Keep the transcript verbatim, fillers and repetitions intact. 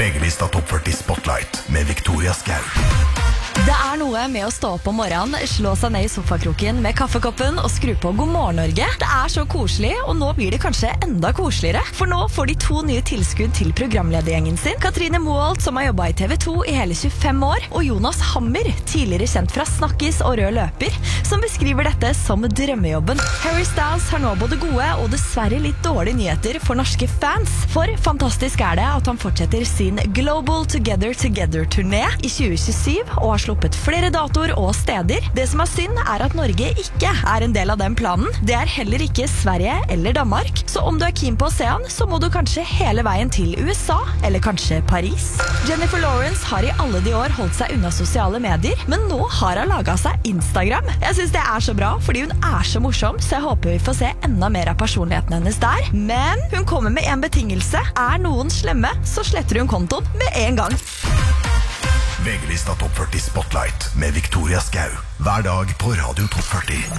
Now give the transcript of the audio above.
VG-lista Topp førti Spotlight med Victoria Skau. Det er noe med å stå opp om morgenen, slå seg ned i sofakroken med kaffekoppen og skru på God morgen Norge. Det er så koselig, og nå blir det kanskje enda koseligere. For nå får de to nye tilskudd til programledergjengen sin. Katrine Moholt, som har jobbet i T V to i hele tjuefem år, og Jonas Hammer, tidligere kjent fra Snakkis og Rød løper, som beskriver dette som drømmejobben. Harry Styles har nå både gode og dessverre litt dårlige nyheter for norske fans. For fantastisk er det at han fortsetter sin Global Together Together-turné i tjue tjuesyv, og har sluppet flere datoer og steder. Det som er synd er at Norge ikke er en del av den planen. Det er heller ikke Sverige eller Danmark. Så om du er keen på å se han, så må du kanskje hele veien til U S A, eller kanskje Paris. Jennifer Lawrence har i alle de år holdt seg unna sosiale medier, men nå har hun laget seg Instagram. Jeg synes det er så bra, fordi hun er så morsom, så jeg håper vi får se enda mer av personligheten hennes der. Men hun kommer med en betingelse. Er noen slemme, så sletter hun kontoen med en gang. VG-lista Topp førti Spotlight med Victoria Skau. Hver dag på Radio Topp førti.